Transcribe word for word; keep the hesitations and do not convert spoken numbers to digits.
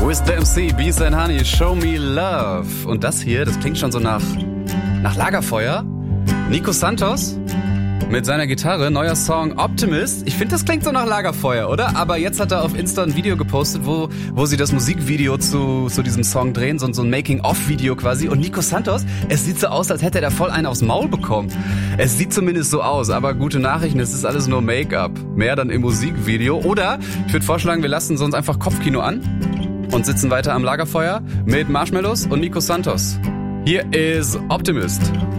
With the M C, Bees and Honey, Show Me Love. Und das hier, das klingt schon so nach, nach Lagerfeuer. Nico Santos mit seiner Gitarre, neuer Song Optimist. Ich finde, das klingt so nach Lagerfeuer, oder? Aber jetzt hat er auf Insta ein Video gepostet, wo, wo sie das Musikvideo zu, zu diesem Song drehen, so, so ein Making-of-Video quasi. Und Nico Santos, es sieht so aus, als hätte er da voll einen aufs Maul bekommen. Es sieht zumindest so aus, aber gute Nachrichten, es ist alles nur Make-up. Mehr dann im Musikvideo. Oder, ich würde vorschlagen, wir lassen sonst einfach Kopfkino an und sitzen weiter am Lagerfeuer mit Marshmallows und Nico Santos. Hier ist Optimist.